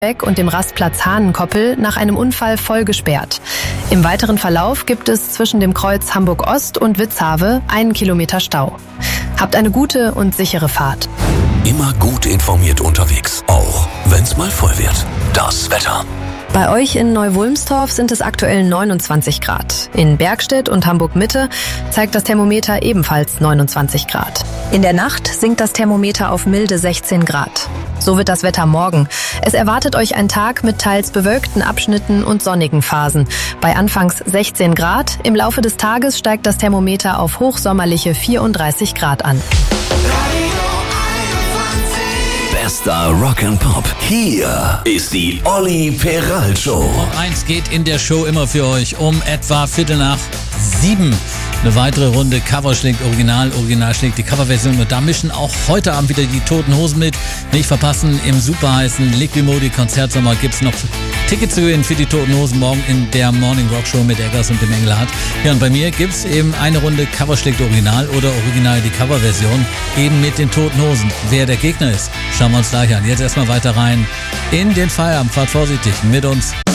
und dem Rastplatz Hahnenkoppel nach einem Unfall voll gesperrt. Im weiteren Verlauf gibt es zwischen dem Kreuz Hamburg-Ost und Witzhawe 1 Kilometer Stau. Habt eine gute und sichere Fahrt. Immer gut informiert unterwegs, auch wenn's mal voll wird. Das Wetter. Bei euch in Neu-Wulmstorf sind es aktuell 29 Grad. In Bergstedt und Hamburg-Mitte zeigt das Thermometer ebenfalls 29 Grad. In der Nacht sinkt das Thermometer auf milde 16 Grad. So wird das Wetter morgen. Es erwartet euch ein Tag mit teils bewölkten Abschnitten und sonnigen Phasen. Bei anfangs 16 Grad, im Laufe des Tages steigt das Thermometer auf hochsommerliche 34 Grad an. Bester Rock and Pop. Hier ist die Olli Peral Show. Eins geht in der Show immer für euch um etwa 6:15. Eine weitere Runde Cover schlägt Original, Original schlägt die Coverversion. Und da mischen auch heute Abend wieder die Toten Hosen mit. Nicht verpassen, im super heißen Liquimodi Konzertsommer gibt's noch Tickets zu gewinnen für die Toten Hosen morgen in der Morning Rock Show mit Eggers und dem Engelhardt. Ja, und bei mir gibt's eben eine Runde Cover schlägt Original oder Original die Coverversion eben mit den Toten Hosen. Wer der Gegner ist, schauen wir uns gleich an. Jetzt erstmal weiter rein in den Feierabend. Fahrt vorsichtig mit uns.